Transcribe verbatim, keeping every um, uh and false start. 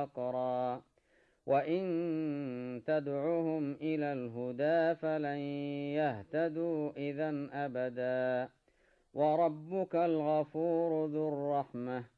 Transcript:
فقرا وإن تدعهم إلى الهدى فلن يهتدوا إذا أبدا وربك الغفور ذو الرحمة